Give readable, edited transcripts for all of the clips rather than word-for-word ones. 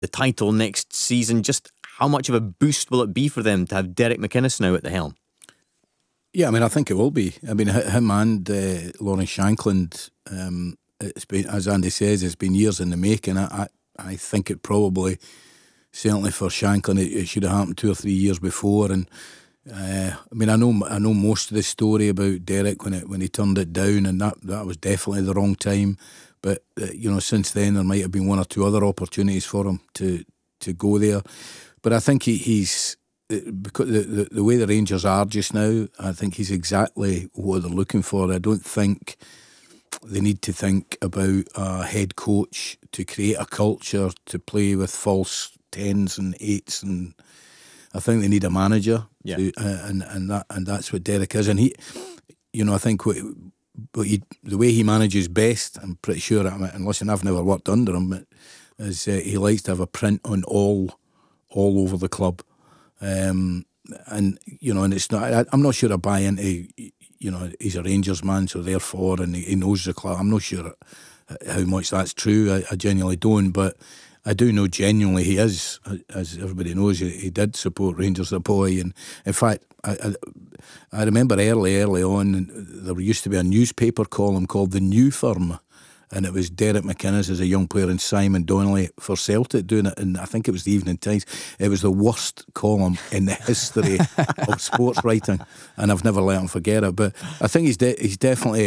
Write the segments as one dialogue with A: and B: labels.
A: the title next season. Just how much of a boost will it be for them to have Derek McInnes now at the helm?
B: Yeah, I mean, I think it will be. I mean, him and Lawrence Shankland, it's been, as Andy says, it's been years in the making. I think it probably, certainly for Shankland, it should have happened 2 or 3 years before. And I mean, I know most of the story about Derek when he turned it down, and that was definitely the wrong time. But since then there might have been 1 or 2 other opportunities for him to go there. But I think he's because the way the Rangers are just now, I think he's exactly what they're looking for. I don't think they need to think about a head coach to create a culture to play with false 10s and 8s, and I think they need a manager.
A: Yeah.
B: And that's what Derek is. And he, I think the way he manages best, I'm pretty sure. And listen, I've never worked under him, but is he likes to have a print on all over the club. And it's not. I'm not sure I buy into. He's a Rangers man, so therefore, and he knows the club. I'm not sure how much that's true. I genuinely don't, but I do know genuinely he is, as everybody knows, he did support Rangers as a boy. And in fact, I remember early on, there used to be a newspaper column called The New Firm, and it was Derek McInnes as a young player and Simon Donnelly for Celtic doing it, and I think it was the Evening Times. It was the worst column in the history of sports writing, and I've never let him forget it. But I think he's definitely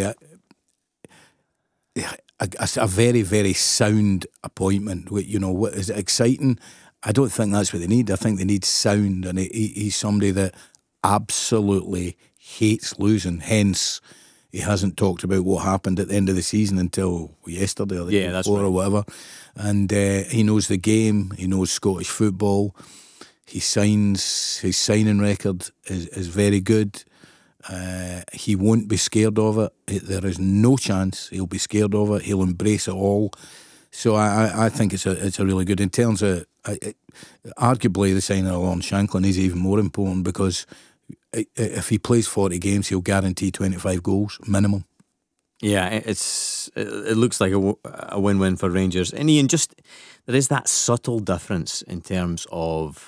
B: a very, very sound appointment. What is it exciting? I don't think that's what they need. I think they need sound, and he's somebody that absolutely hates losing. Hence, he hasn't talked about what happened at the end of the season until yesterday or the day before, or whatever. And he knows the game. He knows Scottish football. His signing record is very good. He won't be scared of it. There is no chance he'll be scared of it. He'll embrace it all. So I think it's a really good. In terms of arguably the signing of Lawrence Shankland is even more important, because if he plays 40 games, he'll guarantee 25 goals minimum.
A: Yeah, it looks like a win-win for Rangers. And Ian, just there is that subtle difference in terms of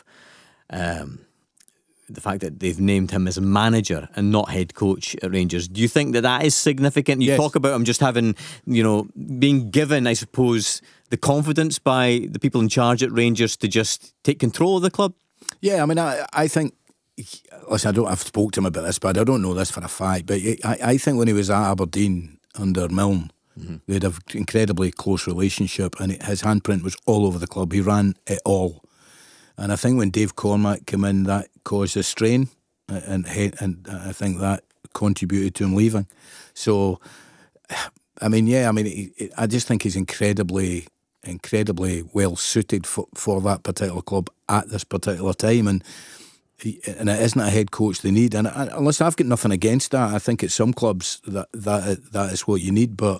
A: the fact that they've named him as a manager and not head coach at Rangers. Do you think that is significant? You talk about him just having, being given, I suppose, the confidence by the people in charge at Rangers to just take control of the club? Yeah,
B: I mean, I think. Listen, I've spoke to him about this, but I don't know this for a fact. But I think when he was at Aberdeen under Milne, they'd have an incredibly close relationship, and his handprint was all over the club. He ran it all. And I think when Dave Cormack came in, that caused a strain, and I think that contributed to him leaving. So, I just think he's incredibly well suited for that particular club at this particular time, and it isn't a head coach they need. And listen, I've got nothing against that. I think at some clubs that is what you need, but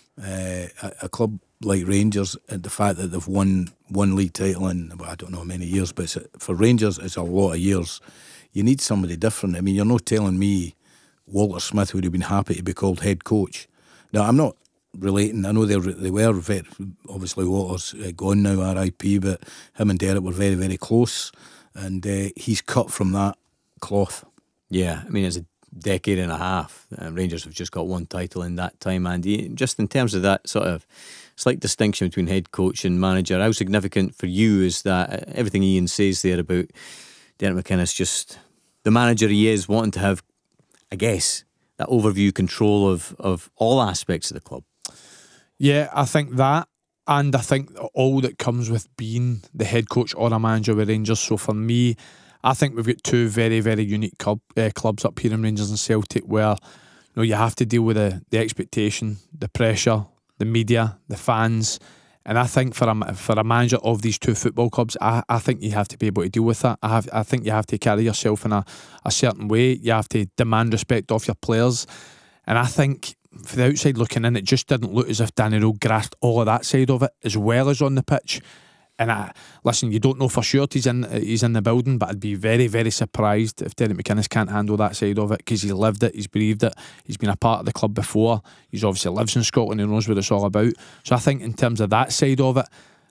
B: a club like Rangers, and the fact that they've won one league title in, I don't know how many years, but for Rangers it's a lot of years. You need somebody different. I mean, you're not telling me Walter Smith would have been happy to be called head coach. Now, I'm not relating. I know they were very, obviously Walter's gone now, R.I.P., but him and Derek were very, very close, and he's cut from that cloth.
A: Yeah, I mean, it's a decade and a half. Rangers have just got one title in that time, Andy. Just in terms of that sort of slight distinction between head coach and manager, how significant for you is that? Everything Ian says there about Derek McInnes, just the manager he is, wanting to have, I guess, that overview control of all aspects of the club.
C: Yeah, I think that, and I think all that comes with being the head coach or a manager with Rangers. So for me, I think we've got two very, very unique clubs up here in Rangers and Celtic, where you have to deal with the expectation, the pressure, the media, the fans. And I think for a manager of these two football clubs, I think you have to be able to deal with that. I think you have to carry yourself in a certain way. You have to demand respect of your players. And I think for the outside looking in, it just didn't look as if Danny Rose grasped all of that side of it as well as on the pitch. And listen, you don't know for sure he's in the building, but I'd be very, very surprised if Derek McInnes can't handle that side of it, because he's lived it, he's breathed it, he's been a part of the club before, he's obviously lives in Scotland, he knows what it's all about. So I think in terms of that side of it,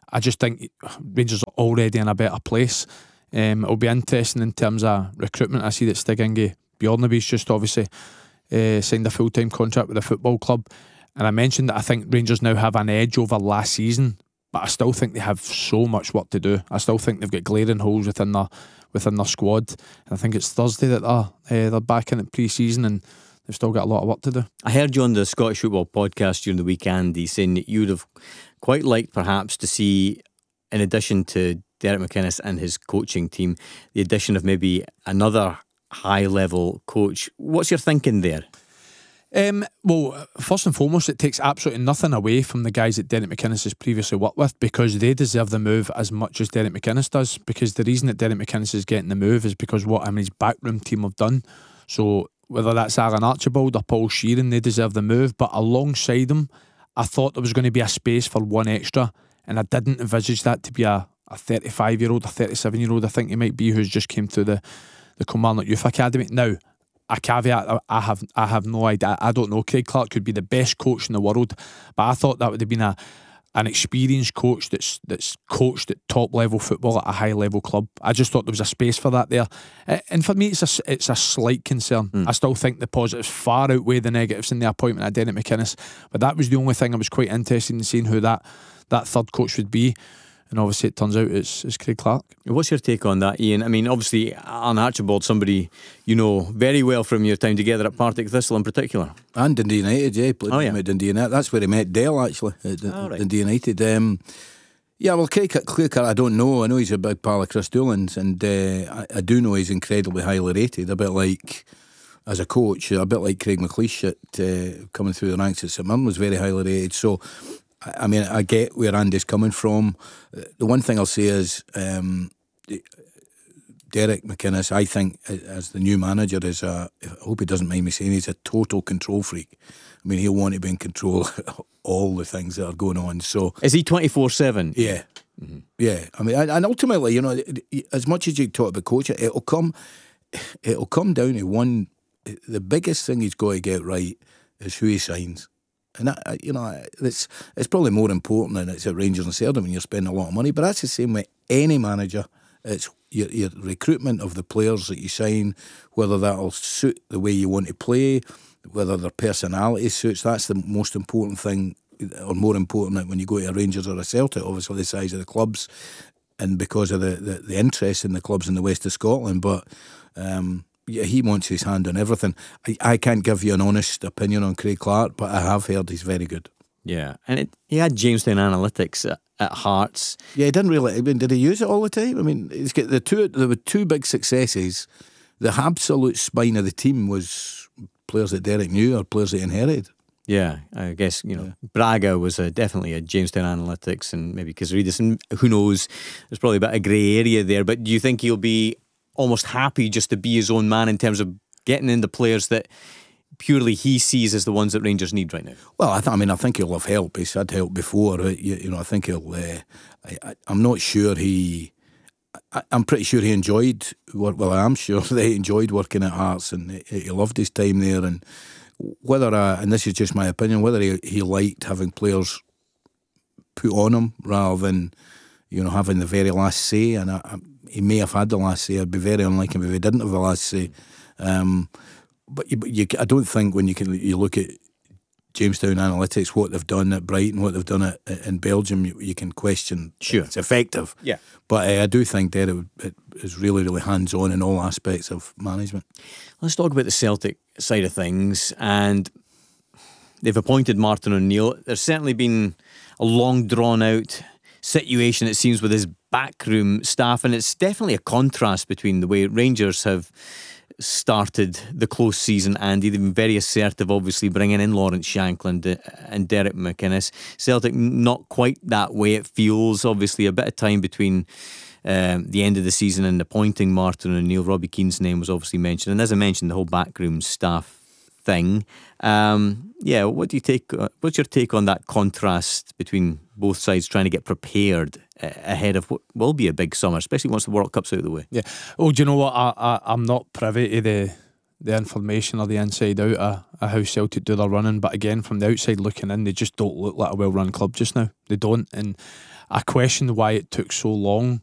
C: I just think Rangers are already in a better place. It'll be interesting in terms of recruitment. I see that Stig Inge Bjornaby's just obviously signed a full-time contract with the football club, and I mentioned that I think Rangers now have an edge over last season, but I still think they have so much work to do. I still think they've got glaring holes within their squad, and I think it's Thursday that they're back in at pre-season, and they've still got a lot of work to do.
A: I heard you on the Scottish Football Podcast during the week, Andy, saying that you would have quite liked perhaps to see, in addition to Derek McInnes and his coaching team, the addition of maybe another high-level coach. What's your thinking there?
C: Well, first and foremost, it takes absolutely nothing away from the guys that Derek McInnes has previously worked with, because they deserve the move as much as Derek McInnes does, because the reason that Derek McInnes is getting the move is because what his backroom team have done. So whether that's Aaron Archibald or Paul Sheeran, they deserve the move, but alongside them, I thought there was going to be a space for one extra, and I didn't envisage that to be a 35-year-old, a 37-year-old, I think he might be, who's just came through the Kilmarnock Youth Academy. Now, a caveat, I have no idea. I don't know. Craig Clark could be the best coach in the world, but I thought that would have been an experienced coach that's coached at top level football at a high level club. I just thought there was a space for that there, and for me, it's a slight concern. I still think the positives far outweigh the negatives in the appointment of Derek McInnes, but that was the only thing I was quite interested in seeing who that third coach would be. And obviously it turns out it's Craig Clark.
A: What's your take on that, Ian? I mean, obviously Alan Archibald, somebody you know very well from your time together at Partick Thistle in particular.
B: And Dundee United, yeah. Played with Dundee United. That's where he met Dale, actually, at Dundee United. Well, Craig Clark, I don't know. I know he's a big pal of Chris Doolan's, and I do know he's incredibly highly rated, a bit like, as a coach, a bit like Craig McLeish coming through the ranks at St Mirren was very highly rated. So I mean, I get where Andy's coming from. The one thing I'll say is Derek McInnes, I think, as the new manager, I hope he doesn't mind me saying, he's a total control freak. I mean, he'll want to be in control of all the things that are going on. So,
A: is he 24/7?
B: Yeah. Mm-hmm. Yeah. I mean, and ultimately, you know, as much as you talk about coaching, it'll come down to one. The biggest thing he's got to get right is who he signs. And that, you know, it's probably more important than it's at Rangers and Celtic when you're spending a lot of money. But that's the same with any manager. It's your recruitment of the players that you sign, whether that'll suit the way you want to play, whether their personality suits. That's the most important thing, or more important when you go to a Rangers or a Celtic. Obviously, the size of the clubs, and because of the interest in the clubs in the west of Scotland. But yeah, he wants his hand on everything. I can't give you an honest opinion on Craig Clark, but I have heard he's very good.
A: Yeah, and he had Jamestown Analytics at Hearts.
B: Yeah, he didn't really. I mean, did he use it all the time? I mean, he's got there were two big successes. The absolute spine of the team was players that Derek knew or players that he inherited.
A: Yeah, I guess, you know, Braga was definitely a Jamestown Analytics, and maybe Kazarides, and who knows, there's probably a bit of grey area there, but do you think he'll be almost happy just to be his own man in terms of getting in the players that purely he sees as the ones that Rangers need right now?
B: Well, I think he'll have help. He's had help before. You know, I think he'll. I'm not sure I'm pretty sure he enjoyed work. Well, I'm sure they enjoyed working at Hearts, and he loved his time there. And whether, and this is just my opinion, whether he liked having players put on him rather than, you know, having the very last say. And he may have had the last say. I'd be very unlike him if he didn't have the last say. But I don't think when you look at Jamestown Analytics, what they've done at Brighton, what they've done in Belgium, you can question.
A: Sure,
B: it's effective.
A: Yeah,
B: but I do think Derek is really, really hands-on in all aspects of management.
A: Let's talk about the Celtic side of things, and they've appointed Martin O'Neill. There's certainly been a long, drawn-out situation, it seems, with his backroom staff, and it's definitely a contrast between the way Rangers have started the close season, Andy. They've been very assertive, obviously, bringing in Lawrence Shankland and Derek McInnes. Celtic, not quite that way, it feels. Obviously, a bit of time between the end of the season and appointing Martin O'Neill. Robbie Keane's name was obviously mentioned, and as I mentioned, the whole backroom staff thing. What's your take on that contrast between both sides trying to get prepared ahead of what will be a big summer, especially once the World Cup's out of the way?
C: Yeah. Oh, do you know what? I'm not privy to the information or the inside out of how Celtic do their running. But again, from the outside looking in, they just don't look like a well-run club just now. They don't. And I questioned why it took so long